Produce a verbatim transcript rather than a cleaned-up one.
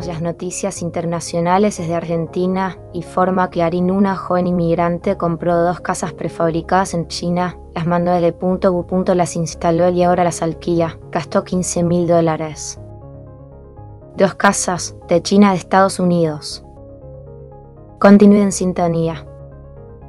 las noticias internacionales desde Argentina informa que Arin, una joven inmigrante, compró dos casas prefabricadas en China, las mandó desde punto u punto, las instaló y ahora las alquila. Gastó quince mil dólares. Dos casas de China de Estados Unidos. Continúe en sintonía.